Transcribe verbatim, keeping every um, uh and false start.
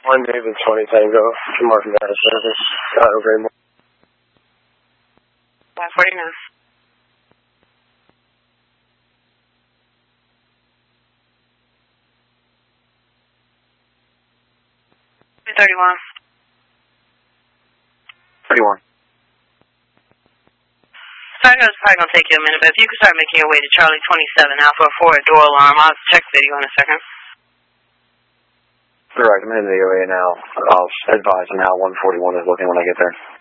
One David twenty Tango, Martin Data Service, Kyle Raymond. one forty-nine. two thirty-one. thirty-one. Sorry, it's probably going to take you a minute, but if you could start making your way to Charlie twenty-seven, Alpha four, door alarm. I'll check video in a second. Correct, I'm in the area now. I'll advise on how one forty-one is looking when I get there.